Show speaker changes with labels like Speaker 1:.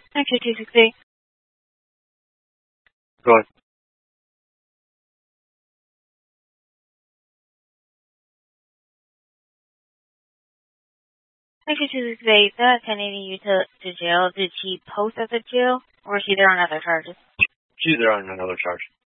Speaker 1: Actually, 268.
Speaker 2: Go ahead.
Speaker 1: Actually, 268. That attending you to jail, did she post at the jail, or is she there on other charges?
Speaker 2: She's there on another charge.